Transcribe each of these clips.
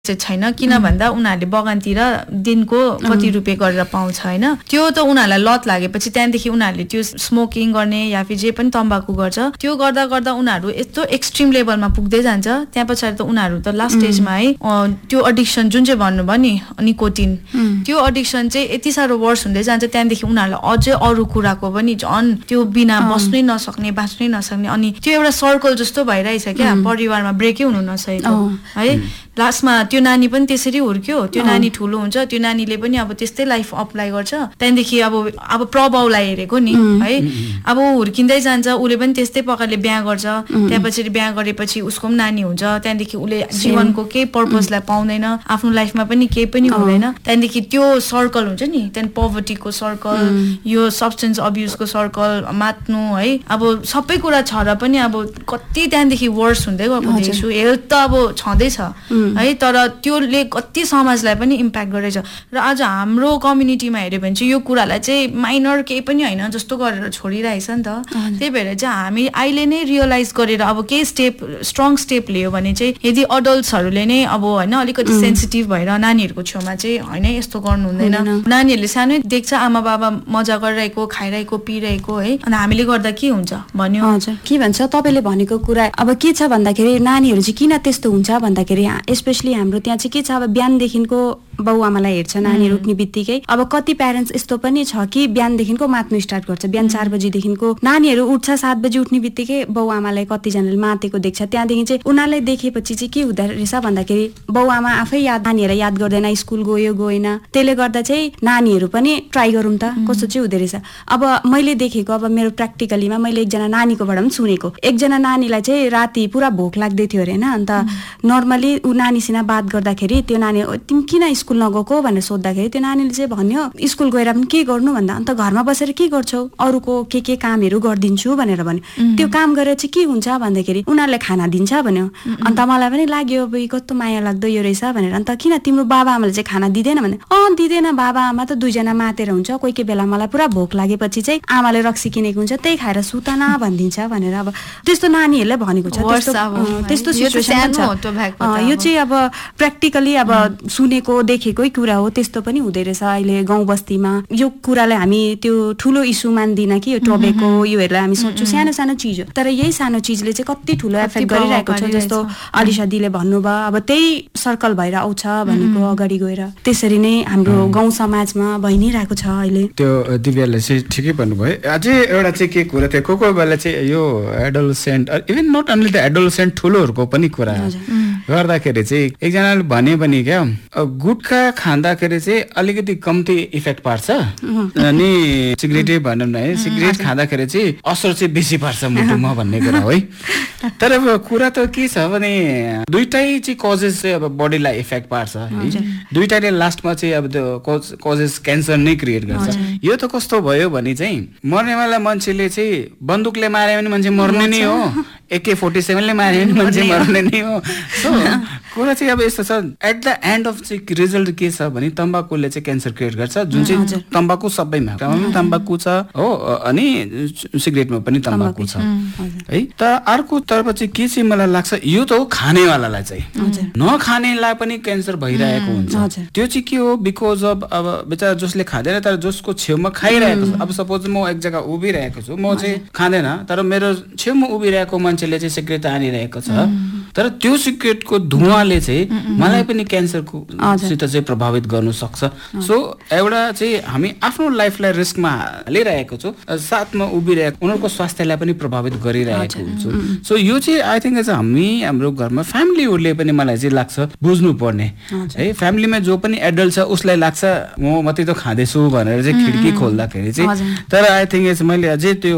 छैन किन भन्दा उनीहरूले बगानतिर दिनको कति रुपियाँ गरेर पाउँछ हैन त्यो त उनीहरूलाई लत लागेपछि त्यहाँदेखि उनीहरूले त्यो स्मोकिङ गर्ने या फिर जे पनि तम्बाकु गर्छ त्यो गर्दा गर्दा उनीहरू यस्तो एक्सट्रिम लेभलमा पुग्दै जान्छ त्यहाँ पछाडि त उनीहरू त लास्ट स्टेजमा है त्यो एडिक्सन जुन चाहिँ भन्नुभयो नि निकोटिन त्यो एडिक्सन चाहिँ यति साह्रो वर्स हुँदै जान्छ त्यहाँदेखि उनीहरूलाई अझै अरू कुराको पनि झन् त्यो बिना बस्नै नसक्ने बाँच्नै नसक्ने अनि त्यो एउटा सर्कल जस्तो भइरहेछ क्या परिवारमा ब्रेकै हुनु नसकेको है लास्टमा त्यो नानी पनि त्यसरी हुर्क्यो त्यो नानी ठुलो हुन्छ त्यो नानीले पनि अब त्यस्तै लाइफ अप्लाई गर्छ त्यहाँदेखि अब प्रभावलाई हेरेको नि है अब हुर्किँदै जान्छ उसले पनि त्यस्तै प्रकारले बिहा गर्छ त्यहाँपछि बिहा गरेपछि उसको पनि नानी हुन्छ त्यहाँदेखि उसले जीवनको केही पर्पसलाई पाउँदैन आफ्नो लाइफमा पनि केही पनि हुँदैन त्यहाँदेखि त्यो सर्कल हुन्छ नि त्यहाँदेखि पोभर्टीको सर्कल यो सब्सटेन्स अब्युजको सर्कल मात्नु है अब सबै कुरा छ र पनि अब कति त्यहाँदेखि वर्स हुँदै गएको देख्छु हेल्थ त अब छँदैछ है तर त्योले कति समाजलाई पनि इम्प्याक्ट गरेछ र आज हाम्रो कम्युनिटीमा हेर्यो भने चाहिँ यो कुरालाई चाहिँ माइनर केही पनि होइन जस्तो गरेर छोडिरहेछ नि त त्यही भएर चाहिँ हामी अहिले नै रियलाइज गरेर अब केही स्ट्रङ स्टेप लियो भने चाहिँ यदि अडल्ट्सहरूले नै अब होइन अलिकति सेन्सिटिभ भएर नानीहरूको छेउमा चाहिँ होइन यस्तो गर्नु हुँदैन नानीहरूले सानै देख्छ आमा बाबा मजा गरिरहेको खाइरहेको पिइरहेको है अनि हामीले गर्दा के हुन्छ भन्यो हजुर के भन्छ तपाईले भनेको कुरा अब के छ भन्दाखेरि नानीहरू चाहिँ किन त्यस्तो हुन्छ भन्दाखेरि स्पेशली हाम्रो त्यहाँ चाहिँ के छ अब बिहानदेखिको बाउआमालाई हेर्छ नानीहरू उठ्ने बित्तिकै अब कति प्यारेन्ट्स यस्तो पनि छ कि बिहानदेखिको मात्नु स्टार्ट गर्छ बिहान 4 बजीदेखिको नानीहरू उठ्छ 7 बजी उठ्ने बित्तिकै बाउआमालाई कतिजनाले मातेको देख्छ त्यहाँदेखि चाहिँ उनीहरूलाई देखेपछि चाहिँ के हुँदो रहेछ भन्दाखेरि बाउआमा आफै नानीहरूलाई याद गर्दैन स्कुल गयो गएन त्यसले गर्दा चाहिँ नानीहरू पनि ट्राई गरौँ त कस्तो चाहिँ हुँदो रहेछ अब मैले देखेको अब मेरो प्र्याक्टिकलीमा मैले एकजना नानीकोबाट पनि सुनेको एकजना नानीलाई चाहिँ राति पुरा भोक लाग्दै थियो अरे हैन अन्त नर्मली उ नानीसँग बात गर्दाखेरि त्यो नानी तिमी किन स्कुल नगएको भनेर सोध्दाखेरि त्यो नानीले चाहिँ भन्यो स्कुल गएर पनि के गर्नु भन्दा अन्त घरमा बसेर के गर्छौ अरूको के कामहरू गरिदिन्छु भनेर भन्यो त्यो काम गरेर चाहिँ के हुन्छ भन्दाखेरि उनीहरूले खाना दिन्छ भन्यो अन्त मलाई पनि लाग्यो अब कस्तो माया लाग्दो यो रहेछ भनेर अन्त किन तिम्रो बाबा आमाले चाहिँ खाना दिँदैन भने दिँदैन बाबा आमा त दुईजना मातेर हुन्छ कोही कोही बेला मलाई पुरा भोक लागेपछि चाहिँ आमाले रक्सी किनेको हुन्छ त्यही खाएर सुता न भनिदिन्छ भनेर अब त्यस्तो नानीहरूले भनेको छ त्यस्तो सिचुएसन छ यो चाहिँ अब प्र्याक्टिकली अब सुनेको देखेकै कुरा हो त्यस्तो पनि हुँदै रहेछ अहिले गाउँ बस्तीमा यो कुरालाई हामी त्यो ठुलो इस्यु मान्दिन कि यो टोबेको योहरूलाई हामी सोच्छौँ सानो सानो चिज हो तर यही सानो चिजले चाहिँ कति ठुलो एफेक्ट गरिरहेको छ जस्तो अलिशा दिले भन्नुभयो अब त्यही सर्कल भएर आउँछ भनेको अगाडि गएर त्यसरी नै हाम्रो गाउँ समाजमा भइ नै रहेको छ अहिले त्यो दिव्याले चाहिँ ठिकै भन्नुभयो अझै एउटा चाहिँ के कुरा थियो कोही बेला चाहिँ यो adolescent even not only the adolescent ठुलोहरूको पनि कुरा गर्दाखेरि चाहिँ एकजनाले भन्यो भने क्या गुटखा खाँदाखेरि चाहिँ अलिकति कम्ती इफेक्ट पार्छ अनि सिगरेटै भनौँ न है सिगरेट खाँदाखेरि चाहिँ असर चाहिँ बेसी पार्छ मुटुमा भन्ने कुरा हो है तर अब कुरा त के छ भने दुईटै चाहिँ कजेस चाहिँ अब बडीलाई इफेक्ट पार्छ है दुईटैले लास्टमा चाहिँ अब त्यो कजेस क्यान्सर नै क्रिएट गर्छ यो त कस्तो भयो भने चाहिँ मर्नेवाला मान्छेले चाहिँ बन्दुकले मार्यो भने मान्छे मर्ने नै हो AK-47 ले मार्यो भने मान्छे मर्ने नै हो सो कुरा चाहिँ अब यस्तो छ एट द एन्ड अफ चाहिँ रिजल्ट के छ भने तम्बाकुले चाहिँ क्यान्सर क्रिएट गर्छ जुन चाहिँ तम्बाकु सबैमा तम्बाकु छ हो अनि सिगरेटमा पनि तम्बाकु छ है त अर्को तर्फ चाहिँ के चाहिँ मलाई लाग्छ यो त हो खानेवालालाई चाहिँ नखानेलाई पनि क्यान्सर भइरहेको हुन्छ त्यो चाहिँ के हो बिकज अफ अब बेचारा जसले खाँदैन तर जसको छेउमा खाइरहेको छ अब सपोज म एक जग्गा उभिरहेको छु म चाहिँ खाँदैन तर मेरो छेउमा उभिरहेको मान्छेले चाहिँ सिगरेट हानिरहेको छ तर त्यो सिगरेटको धुवाले चाहिँ मलाई पनि क्यान्सरको सित चाहिँ प्रभावित गर्न सक्छ सो एउटा चाहिँ हामी आफ्नो लाइफलाई रिस्कमा हालिरहेको छौँ साथमा उभिरहेको उनीहरूको स्वास्थ्यलाई पनि प्रभावित गरिरहेको हुन्छ सो यो चाहिँ आई थिङ्क हामी हाम्रो घरमा फ्यामिलीहरूले पनि मलाई चाहिँ लाग्छ बुझ्नु पर्ने है फ्यामिलीमा जो पनि एडल्ट छ उसलाई लाग्छ म मात्रै त खाँदैछु भनेर चाहिँ खिड्की खोल्दाखेरि चाहिँ तर आई थिङ्क मैले अझै त्यो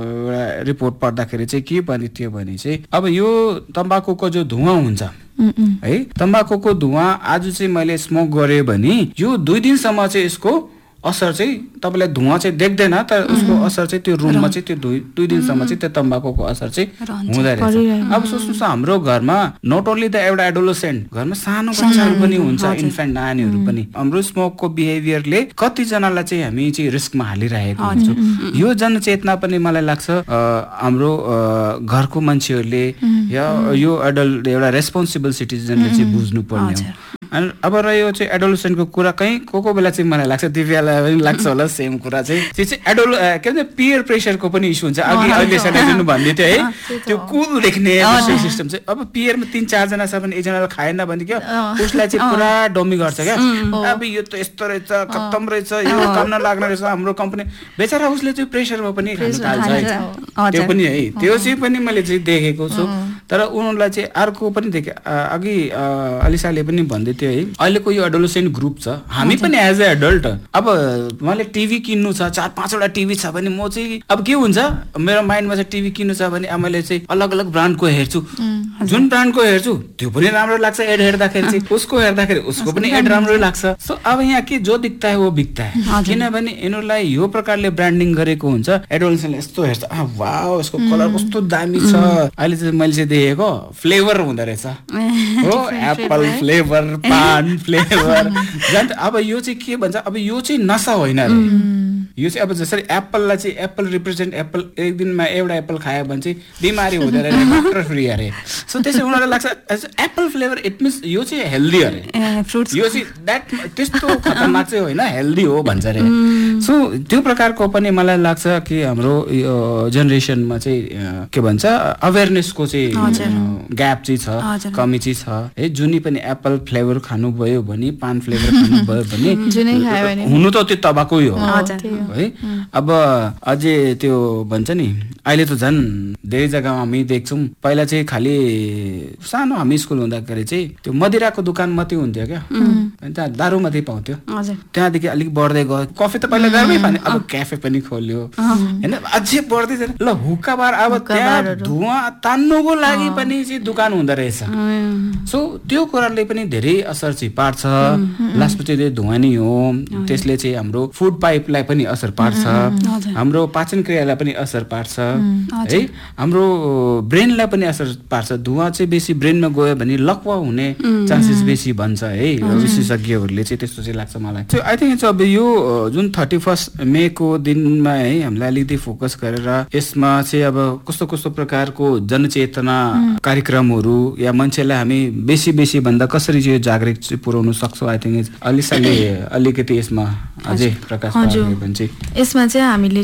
रिपोर्ट पढ्दाखेरि चाहिँ के भन्ने थियो भने चाहिँ अब यो तम्बाकुको जो धुवा हुन्छ है तम्बाकुको धुवा आज चाहिँ मैले स्मोक गरेँ भने यो 2 दिनसम्म चाहिँ यसको असर चाहिँ तपाईँलाई धुवा चाहिँ देख्दैन तर उसको असर चाहिँ त्यो रुममा चाहिँ त्यो 2 दिनसम्म चाहिँ त्यो तम्बाकुको असर चाहिँ हुँदै रहेछ। अब सोच्नुहोस् हाम्रो घरमा नट ओन्ली द एउटा एडोलेसेन्ट घरमा सानो बच्चाहरू पनि हुन्छ इन्फेन्ट नानीहरू पनि हाम्रो स्मोकको बिहेभियरले कतिजनालाई चाहिँ हामी चाहिँ रिस्कमा हालिरहेको हुन्छौँ। यो जनचेतना पनि मलाई लाग्छ हाम्रो घरको मान्छेहरूले या यो एडल्ट एउटा रेस्पोन्सिबल सिटिजनले चाहिँ बुझ्नु पर्ने हो। अनि अब रह्यो चाहिँ एडोलेसेन्टको कुरा कहीँ को बेला चाहिँ मलाई लाग्छ दिव्यालाई पनि लाग्छ होला सेम कुरा चाहिँ त्यो चाहिँ के भन्छ पियर प्रेसरको पनि इस्यु हुन्छ। अघि अहिले सनाइदिनु भन्दै थियो है त्यो कुल देख्ने सिस्टम चाहिँ अब पियरमा 3-4 जना छ भने एकजनाले खाएन भने क्या उसलाई चाहिँ पुरा डमी गर्छ क्या अब यो त यस्तो रहेछ खत्तम रहेछ यो काम नलाग्ने रहेछ हाम्रो कम्पनी बेचारा उसले चाहिँ प्रेसरमा पनि खान थाल्छ है त्यो पनि है त्यो चाहिँ पनि मैले चाहिँ देखेको छु। तर उनीहरूलाई चाहिँ अर्को पनि देखेँ अघि अलिसाले पनि भन्दै थियो है अहिलेको यो एडोलेसेन्ट ग्रुप छ हामी पनि एज ए एडल्ट अब मैले टिभी किन्नु छ 4-5 वटा टिभी छ भने म चाहिँ अब के हुन्छ मेरो माइन्डमा चाहिँ टिभी किन्नु छ भने मैले चाहिँ अलग अलग ब्रान्डको हेर्छु जुन ब्रान्डको हेर्छु त्यो पनि राम्रो लाग्छ एड हेर्दाखेरि चाहिँ उसको हेर्दाखेरि उसको पनि एड राम्रो लाग्छ। सो अब यहाँ के जो दिक्ता है वो बिक्ता है किनभने यिनीहरूलाई यो प्रकारले ब्रान्डिङ गरेको हुन्छ एडोलेसेन्टले यस्तो हेर्छ वाउ यसको कलर कस्तो दामी छ अहिले चाहिँ मैले चाहिँ देखेको फ्लेभर हुँदो रहेछ हो एप्पल फ्लेभर पान फ्लेभर अब यो चाहिँ के भन्छ अब यो चाहिँ नसा होइन यो चाहिँ अब जसरी एप्पललाई चाहिँ एप्पल रिप्रेजेन्ट एप्पल एक दिनमा एउटा एप्पल खायो भने चाहिँ बिमारी हुँदैन अरे डक्टर फ्री अरे। सो त्यसै उनीहरूलाई लाग्छ एप्पल फ्लेभर इट मिन्स यो चाहिँ हेल्दी अरे यो चाहिँ द्याट त्यस्तो खतरनाक चाहिँ होइन हेल्दी हो भन्छ अरे। सो त्यो प्रकारको पनि मलाई लाग्छ कि हाम्रो यो जेनेरेसनमा चाहिँ के भन्छ अवेरनेसको चाहिँ ग्याप चाहिँ छ कमी चाहिँ छ है। जुनै पनि एप्पल फ्लेभर खानुभयो भने पान फ्लेभर खानुभयो भने हुनु त त्यो तबाकै हो है। अब अझै त्यो भन्छ नि अहिले त झन् धेरै जग्गामा हामी देख्छौँ पहिला चाहिँ खालि सानो हामी स्कुल हुँदाखेरि चाहिँ त्यो मदिराको दोकान मात्रै हुन्थ्यो क्या अनि त्यहाँ दारू मात्रै पाउँथ्यो त्यहाँदेखि अलिक बढ्दै गयो कफी त पहिला घरमै पाने अब क्याफे पनि खोल्यो होइन अझै बढ्दै जाने ल हुक्का बार अब त्यहाँ धुवा तान्नुको लागि पनि चाहिँ दोकान हुँदो रहेछ। सो त्यो कुराले पनि धेरै असर चाहिँ पार्छ लास्टमा चाहिँ धुवा नै हो त्यसले चाहिँ हाम्रो फुड पाइपलाई पनि असर पार्छ हाम्रो पाचन क्रियालाई पनि असर पार्छ है हाम्रो ब्रेनलाई पनि असर पार्छ। धुवा चाहिँ बेसी ब्रेनमा गयो भने लकवा हुने चान्सेस बेसी भन्छ है विशेषज्ञहरूले चाहिँ त्यस्तो चाहिँ लाग्छ मलाई। सो आई थिङ्क अब यो जुन 31 मेको दिनमा है हामीलाई अलिकति फोकस गरेर यसमा चाहिँ अब कस्तो कस्तो प्रकारको जनचेतना कार्यक्रमहरू या मान्छेलाई हामी बेसी भन्दा कसरी चाहिँ जागृत चाहिँ पुर्याउन सक्छौँ आई थिङ्क अलिसाले अलिकति यसमा अझै प्रकाश पार्ने भन्छ। यसमा चाहिँ हामीले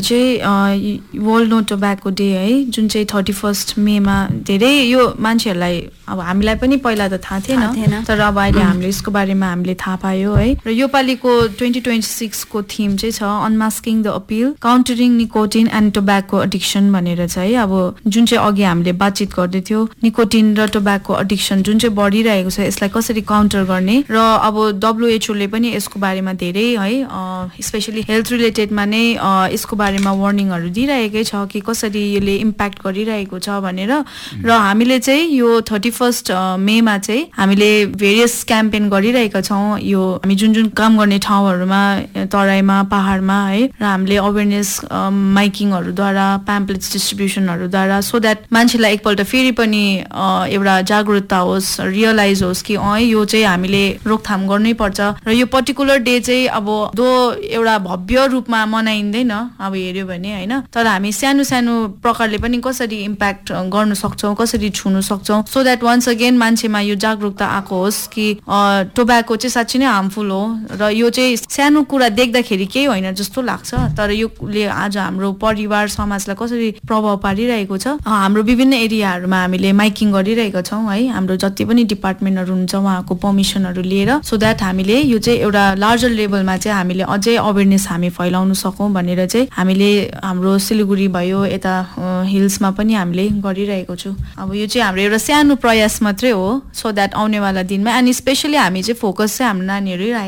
चाहिँ वर्ल्ड नो टोब्याको डे है जुन चाहिँ 31 मेमा धेरै यो मान्छेहरूलाई अब हामीलाई पनि पहिला त थाहा थिएन तर अब अहिले हामीले यसको बारेमा हामीले थाहा पायो है। र यो पालिको 2026 को थीम चाहिँ छ अनमास्किङ the appeal काउन्टरिङ nicotine and tobacco addiction भनेर चाहिँ अब जुन चाहिँ अघि हामीले बातचित गर्दै थियो निकोटिन र टोब्याको एडिक्सन जुन चाहिँ बढिरहेको छ यसलाई कसरी काउन्टर गर्ने र अब WHO ले पनि यसको बारेमा धेरै है स्पेशली हेल्थ रिलेटेडमा नै यसको बारेमा वार्निङहरू दिइरहेकै छ कि कसरी यसले इम्प्याक्ट गरिरहेको छ भनेर। र हामीले चाहिँ यो 31 मेमा चाहिँ हामीले भेरियस क्याम्पेन गरिरहेका छौँ यो हामी जुन जुन काम गर्ने ठाउँहरूमा तराईमा पहाडमा है र हामीले अवेरनेस माइकिङहरूद्वारा प्याम्पलेट्स डिस्ट्रिब्युसनहरूद्वारा सो द्याट मान्छेलाई एकपल्ट फेरि पनि एउटा जागरुकता होस् रियलाइज होस् कि यो चाहिँ हामीले रोकथाम गर्नै पर्छ। र यो पर्टिकुलर डे चाहिँ अब दो एउटा भव्य रूपमा मनाइँदैन अब हेर्यो भने होइन तर हामी सानो सानो प्रकारले पनि कसरी इम्प्याक्ट गर्न सक्छौँ कसरी छुन सक्छौँ सो द्याट वन्स अगेन मान्छेमा यो जागरुकता आएको होस् कि टोब्याको चाहिँ साँच्चै नै हार्मफुल हो र यो चाहिँ सानो कुरा देख्दाखेरि केही होइन जस्तो लाग्छ तर योले आज हाम्रो परिवार समाजलाई कसरी प्रभाव पारिरहेको छ। हाम्रो विभिन्न एरियाहरूमा हामीले माइकिङ गरिरहेका छौँ है हाम्रो जति पनि डिपार्टमेन्टहरू हुन्छ उहाँको पर्मिसनहरू लिएर सो द्याट हामीले यो चाहिँ एउटा लार्जर लेभलमा चाहिँ हामीले अझै अवेरनेस हामी फैलाउन सकौँ भनेर चाहिँ हामीले हाम्रो सिलगढी भयो यता हिल्समा पनि हामीले गरिरहेको छु। अब यो चाहिँ हाम्रो एउटा सानो प्रयास मात्रै हो सो द्याट आउनेवाला दिनमा एन्ड स्पेसली हामी चाहिँ फोकस चाहिँ हाम्रो नानीहरू राखेको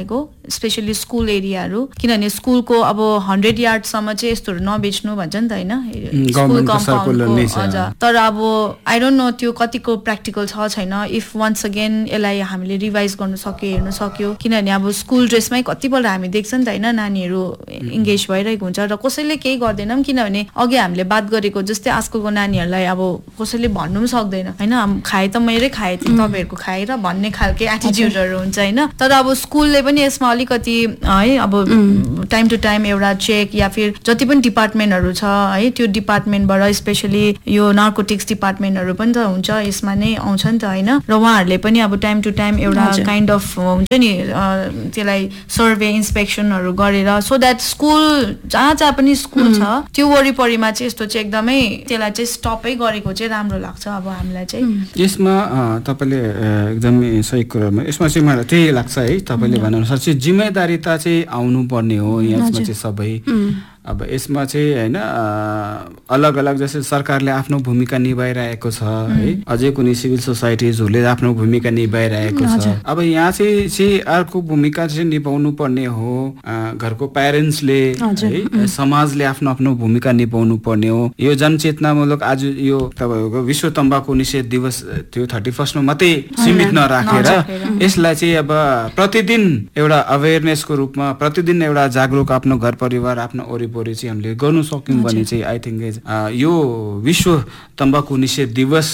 स्पेशली स्कुल एरियाहरू, किनभने स्कुलको अब 100 यार्डसम्म चाहिँ यस्तोहरू नबेच्नु भन्छ नि त होइन, स्कुल कम्पाउन्डको। हजुर, तर अब आई डोन्ट नो त्यो कतिको प्र्याक्टिकल छ छैन। इफ वन्स अगेन यसलाई हामीले रिभाइज गर्न सक्यो, हेर्न सक्यो, किनभने अब स्कुल ड्रेसमै कतिपल्ट हामी देख्छ नि त होइन, नानीहरू इङ्गेज भइरहेको हुन्छ र कसैले केही गर्दैनौँ, किनभने अघि हामीले बात गरेको जस्तै आजकलको नानीहरूलाई अब कसैले भन्नु पनि सक्दैन होइन, खाए त मेरै खाए तपाईँहरूको खाएर भन्ने खालके एटिट्युडहरू हुन्छ होइन। तर अब स्कुलले पनि यसमा अलिकति है अब टाइम टु टाइम एउटा चेक या फिर जति पनि डिपार्टमेन्टहरू छ है, त्यो डिपार्टमेन्टबाट स्पेसली यो नार्कोटिक्स डिपार्टमेन्टहरू पनि त हुन्छ, यसमा नै आउँछ नि त होइन, र उहाँहरूले पनि अब टाइम टु टाइम एउटा काइन्ड अफ हुन्छ नि त्यसलाई सर्वे इन्सपेक्सनहरू गरेर, सो द्याट स्कुल जहाँ पनि स्कुल छ त्यो वरिपरिमा चाहिँ यस्तो चाहिँ एकदमै त्यसलाई चाहिँ स्टपै गरेको चाहिँ राम्रो लाग्छ अब हामीलाई चाहिँ। यसमा तपाईँले एकदमै सही कुरामा यसमा चाहिँ मलाई त्यही लाग्छ है, तपाईँले भनेअनुसार चाहिँ जिम्मेदारिता चाहिँ आउनुपर्ने हो यसमा चाहिँ सबै। अब यसमा चाहिँ होइन अलग अलग जस्तै सरकारले आफ्नो भूमिका निभाइरहेको छ है, अझै कुनै सिभिल सोसाइटिजहरूले आफ्नो भूमिका निभाइरहेको छ। अब यहाँ चाहिँ अर्को भूमिका चाहिँ निभाउनु पर्ने हो, घरको प्यारेन्ट्सले है, समाजले आफ्नो आफ्नो भूमिका निभाउनु पर्ने हो। यो जनचेतनामूलक आज यो तपाईँको विश्व तम्बाकु निषेध दिवस त्यो 31 मात्रै सीमित नराखेर यसलाई चाहिँ अब प्रतिदिन एउटा अवेरनेसको रूपमा प्रतिदिन एउटा जागरुक आफ्नो घर परिवार आफ्नो वरिपरि चाहिँ हामीले गर्नु सक्यौँ भने चाहिँ आई थिङ्क यो विश्व तम्बाकु निषेध दिवस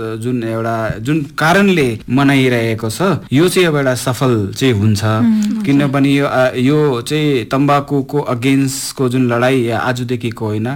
जुन कारणले मनाइरहेको छ यो चाहिँ अब एउटा सफल चाहिँ हुन्छ, किनभने यो चाहिँ तम्बाकुको अगेन्स्टको जुन लडाई आजदेखिको होइन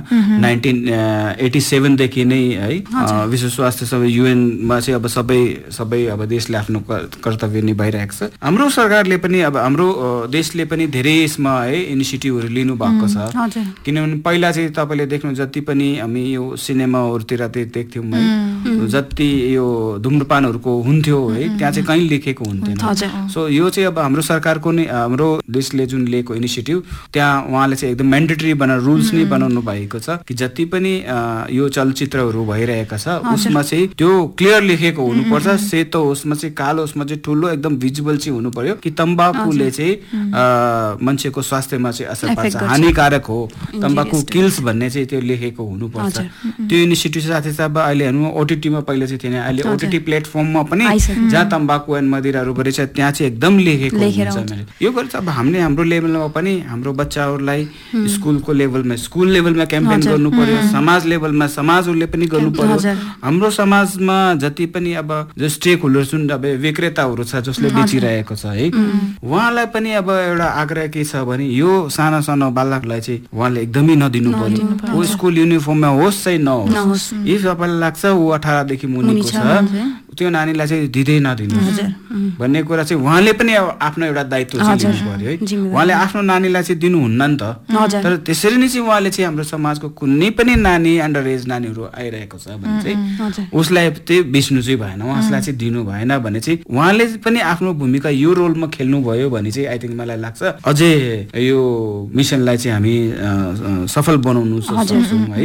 1987 देखि नै है विश्व स्वास्थ्य सभा युएनमा चाहिँ अब सबै अब देशले आफ्नो कर्तव्य निभाइरहेको छ। हाम्रो सरकारले पनि अब हाम्रो देशले पनि धेरै यसमा है इनिसिएटिभहरू लिनु भएको छ, किनभने पहिला चाहिँ तपाईँले देख्नु जति पनि हामी यो सिनेमाहरूतिर देख्थ्यौँ है, जति यो धुम्रपानहरूको हुन्थ्यो है त्यहाँ चाहिँ कहीँ लेखेको हुन्थेन। सो यो चाहिँ अब हाम्रो सरकारको नै हाम्रो देशले जुन लिएको इनिसिएटिभ त्यहाँ उहाँले चाहिँ एकदम म्यान्डेटरी बनाएर रुल्स नै बनाउनु भएको छ कि जति पनि यो चलचित्रहरू भइरहेका छ उसमा चाहिँ त्यो क्लियर लेखेको हुनुपर्छ, सेतो उसमा चाहिँ कालो उसमा चाहिँ ठुलो एकदम भिजिबल चाहिँ हुनु पर्यो कि तम्बाकुले चाहिँ मान्छेको स्वास्थ्यमा चाहिँ असर पार्छ, हानिकारक हो, तम्बाकु किल्स भन्ने चाहिँ त्यो लेखेको हुनुपर्छ। त्यो इनिसिएटिभ साथै अब अहिले हेर्नु ओटिटीमा पहिला चाहिँ थिएन, अहिले ओटिटी प्लेटफर्ममा पनि जहाँ तम्बाकु एन्ड मदिराहरू गरेछ त्यहाँ चाहिँ एकदम लेखेको हुन्छ। यो गर्छ अब हामीले हाम्रो लेभलमा पनि हाम्रो बच्चाहरूलाई स्कुलको लेभलमा क्याम्पेन गर्नु पर्यो, समाज लेभलमा समाजहरूले पनि गर्नु पर्यो। हाम्रो समाजमा जति पनि अब जो स्टेक होल्डर जुन अब विक्रेताहरू छ जसले बेचिरहेको छ है उहाँलाई पनि अब एउटा आग्रह के छ भने यो साना सानो बालकलाई चाहिँ उहाँले एकदमै नदिनु पर्यो, ऊ स्कुल युनिफर्ममा होस् चाहिँ नहोस्, इफ तपाईँलाई लाग्छ ऊ 18 देखि मुनिको छ त्यो नानीलाई चाहिँ दिँदै नदिनु भन्ने कुरा चाहिँ उहाँले पनि आफ्नो एउटा दायित्व चाहिँ लिनु पर्यो है। उहाँले आफ्नो नानीलाई चाहिँ दिनुहुन्न नि त, तर त्यसरी नै चाहिँ उहाँले चाहिँ हाम्रो समाजको कुनै पनि नानी अन्डर एज नानीहरू आइरहेको छ भने चाहिँ उसलाई चाहिँ बेच्नु चाहिँ भएन, उहाँलाई चाहिँ दिनु भएन भने चाहिँ उहाँले पनि आफ्नो भूमिका यो रोलमा खेल्नु भयो भने चाहिँ आई थिङ्क मलाई लाग्छ अझै यो मिसनलाई चाहिँ हामी सफल बनाउनु सक्छौँ है।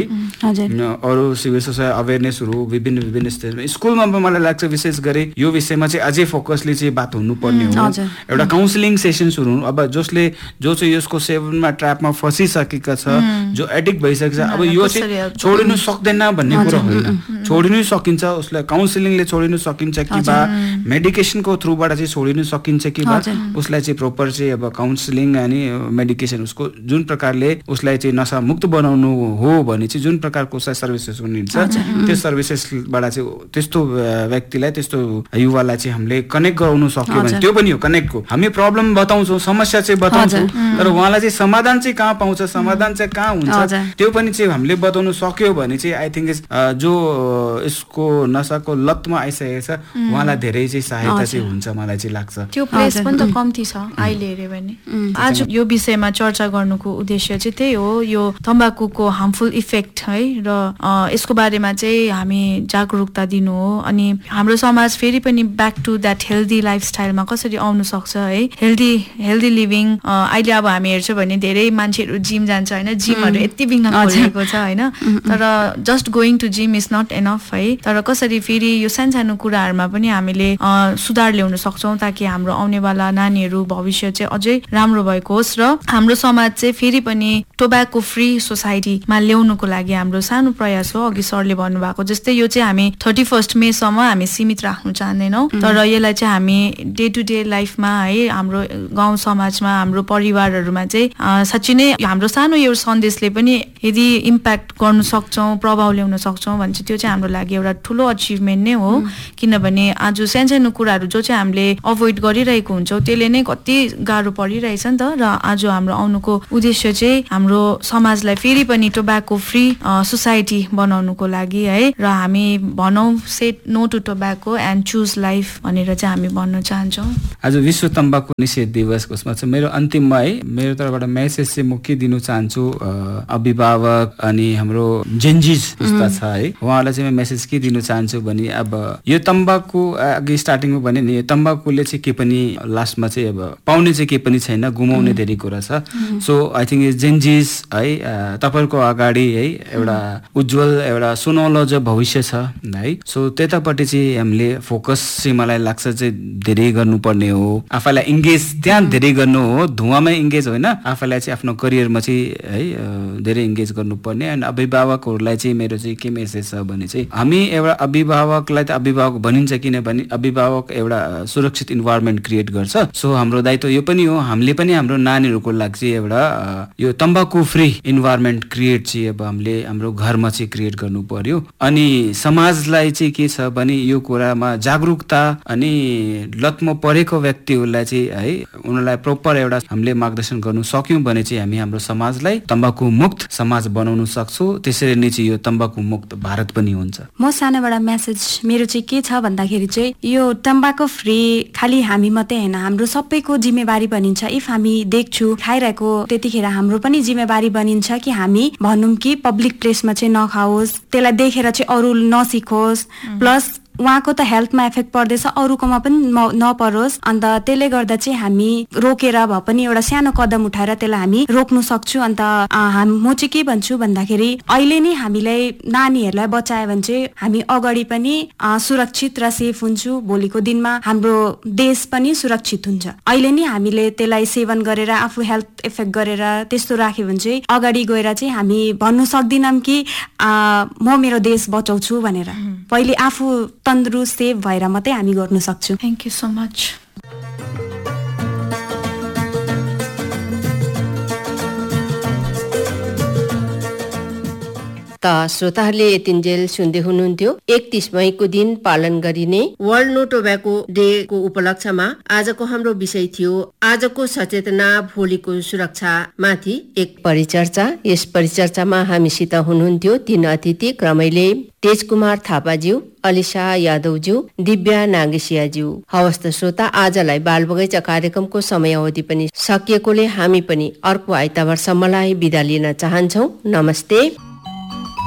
अरू सिभिल सोसाइटी अवेरनेसहरू विभिन्न स्टेजमा स्कुलमा मलाई लाग्छ विशेष गरी यो विषयमा चाहिँ अझै फोकसले चाहिँ बात हुनुपर्ने हो, एउटा काउन्सिलिङ सेसन्सहरू अब जो चाहिँ यसको सेवनमा ट्र्यापमा फसिसकेका छ, जो एडिक्ट भइसकेको छ, अब यो चाहिँ छोडिनु सक्दैन भन्ने कुरा होइन, छोडिनु सकिन्छ, उसलाई काउन्सिलिङले छोडिनु सकिन्छ कि बा मेडिकेसनको थ्रुबाट चाहिँ छोडिनु सकिन्छ कि बा उसलाई चाहिँ प्रोपर चाहिँ अब काउन्सिलिङ अनि मेडिकेसन उसको जुन प्रकारले उसलाई चाहिँ नशा मुक्त बनाउनु हो भने चाहिँ जुन प्रकारको उसलाई सर्भिसेसको निड छ त्यो सर्भिसेसबाट चाहिँ त्यस्तो व्यक्तिलाई त्यस्तो युवालाई चाहिँ हामीले कनेक्ट गराउनु सक्यो भने त्यो पनि हो कनेक्टको। हामी प्रब्लम बताउँछौँ, समस्या चाहिँ बताउँछौँ, तर उहाँलाई चाहिँ समाधान चाहिँ कहाँ पाउँछ, समाधान चाहिँ कहाँ हुन्छ त्यो पनि चाहिँ हामीले बताउनु सक्यो भने चाहिँ आई थिङ्क जो यसको नशाको लतमा आइसकेको छ उहाँलाई धेरै चाहिँ सहायता चाहिँ हुन्छ मलाई चाहिँ लाग्छ। त्यो प्लेस पनि त कम्ती छ अहिले हेऱ्यो भने। आज यो विषयमा चर्चा गर्नुको उद्देश्य चाहिँ त्यही हो, यो तम्बाकुको हार्मफुल इफेक्ट है र यसको बारेमा चाहिँ हामी जागरुकता दिनु हो, अनि हाम्रो समाज फेरि पनि ब्याक टु द्याट हेल्दी लाइफस्टाइलमा कसरी आउनु सक्छ है, हेल्दी लिभिङ। अहिले अब हामी हेर्छौँ भने धेरै मान्छेहरू जिम जान्छ होइन, जिमहरू यति बिघ्न खोलिएको छ होइन, तर just going to gym is not enough है। तर कसरी फेरि यो सानो कुराहरूमा पनि हामीले सुधार ल्याउन सक्छौँ ताकि हाम्रो आउनेवाला नानीहरू भविष्य चाहिँ अझै राम्रो भएको होस् र हाम्रो समाज चाहिँ फेरि पनि टोब्याको फ्री सोसाइटीमा ल्याउनुको लागि हाम्रो सानो प्रयास हो। अघि सरले भन्नुभएको जस्तै यो चाहिँ हामी 31 मेसम्म हामी सीमित राख्नु चाहँदैनौँ, तर यसलाई चाहिँ हामी डे टु डे लाइफमा है हाम्रो गाउँ समाजमा हाम्रो परिवारहरूमा चाहिँ साँच्चै नै हाम्रो सानो यो सन्देशले पनि यदि इम्प्याक्ट गर्न सक्छौँ, प्रभाव ल्याउन सक्छौँ भने चाहिँ त्यो चाहिँ हाम्रो लागि एउटा ठुलो अचिभमेन्ट नै हो। किनभने आज सानो कुराहरू जो चाहिँ हामीले अभोइड गरिरहेको हुन्छौँ त्यसले नै कति गाह्रो परिरहेछ नि त। र आज हाम्रो आउनुको उद्देश्य चाहिँ हाम्रो समाजलाई फेरि पनि टोब्याको फ्री सोसाइटी बनाउनुको लागि है, र हामी भनौँ set no to tobacco and choose life भनेर चाहिँ हामी भन्न चाहन्छौँ। आज विश्व तम्बाकु निषेध दिवसको उसमा चाहिँ मेरो अन्तिममा है मेरो तर्फबाट मेसेज चाहिँ म के दिनु चाहन्छु अभिभावक अनि हाम्रो जेन्जिज जस्ता छ है उहाँहरूलाई चाहिँ म मेसेज के दिनु चाहन्छु भने अब यो तम्बाकु अघि स्टार्टिङमा भने नि तम्बाकुले चाहिँ के पनि लास्टमा चाहिँ अब पाउने चाहिँ के पनि छैन, गुमाउने धेरै कुरा छ। सो आई थिङ्क जेन्जिज है तपाईँहरूको अगाडि है एउटा उज्जवल एउटा सुनौलो जो भविष्य छ है। सो त्यतापट्टि चाहिँ हामीले फोकस चाहिँ मलाई लाग्छ चाहिँ धेरै गर्नुपर्ने हो, आफैलाई इङ्गेज त्यहाँ धेरै गर्नु हो, धुवामै इङ्गेज होइन, आफैलाई चाहिँ आफ्नो करियरमा चाहिँ है धेरै इङ्गेज गर्नुपर्ने। अनि अभिभावकहरूलाई चाहिँ मेरो चाहिँ के मेसेज छ भने चाहिँ हामी एउटा अभिभावकलाई त अभिभावक भनिन्छ किनभने अभिभावक एउटा सुरक्षित इन्भाइरोमेन्ट क्रिएट गर्छ। सो हाम्रो दायित्व यो पनि हो हामीले पनि हाम्रो नानीहरूको लागि चाहिँ एउटा यो तम्बाकु फ्री इन्भाइरोमेन्ट क्रिएट चाहिँ अब हामीले हाम्रो घरमा चाहिँ क्रिएट गर्नु पर्यो। अनि समाजलाई चाहिँ के छ भने यो कुरामा जागरुकता अनि लतमा परेको व्यक्तिहरूलाई चाहिँ है उनीहरूलाई प्रोपर एउटा हामीले मार्गदर्शन गर्नु सक्यौँ भने चाहिँ हामी हाम्रो समाजलाई तम्बाकु मुक्त समाज बनाउन सक्छौँ। त्यसरी नै चाहिँ यो तम्बाकु मुक्त भारत पनि हुन्छ। म सानोबाट मेसेज मेरो चाहिँ के छ भन्दाखेरि चाहिँ यो तम्बाकु फ्री खालि हामी मात्रै होइन हाम्रो सबैको जिम्मेवारी बनिन्छ। इफ हामी देख्छु खाइरहेको त्यतिखेर हाम्रो पनि जिम्मेवारी बनिन्छ कि हामी भनौँ कि पब्लिक प्लेसमा चाहिँ नखाओस्, त्यसलाई देखेर चाहिँ अरू नसिकोस्, प्लस उहाँको त हेल्थमा इफेक्ट पर्दैछ अरूकोमा पनि नपरोस्। अन्त त्यसले गर्दा चाहिँ हामी रोकेर भए पनि एउटा सानो कदम उठाएर त्यसलाई हामी रोक्नु सक्छु। अन्त म चाहिँ के भन्छु भन्दाखेरि अहिले नै हामीलाई नानीहरूलाई बचायो भने चाहिँ हामी अगाडि पनि सुरक्षित र सेफ हुन्छु, भोलिको दिनमा हाम्रो देश पनि सुरक्षित हुन्छ। अहिले नै हामीले त्यसलाई सेवन गरेर आफू हेल्थ इफेक्ट गरेर त्यस्तो राख्यो भने चाहिँ अगाडि गएर चाहिँ हामी भन्नु सक्दिनौँ कि म मेरो देश बचाउँछु भनेर। पहिले आफू तन्दुरुस्त सेफ भएर मात्रै हामी गर्न सक्छौँ। Thank you so much. त श्रोताहरूले यतिन्जेल सुन्दै हुनुहुन्थ्यो 31 मईको दिन पालन गरिने वर्ल्ड नो टोब्याको डे को उपलक्ष्यमा आजको हाम्रो विषय थियो आजको सचेतना भोलिको सुरक्षा माथि एक परिचर्चा। यस परिचर्चामा हामीसित हुनुहुन्थ्यो 3 अतिथि क्रमैले तेजकुमार थापाज्यू, अलिसा यादवज्यू, दिव्या नागेसियाज्यू। हवस् त श्रोता, आजलाई बालबगैँचा कार्यक्रमको समय अवधि पनि सकिएकोले हामी पनि अर्को आइतबारसम्मलाई बिदा लिन चाहन्छौ। नमस्ते।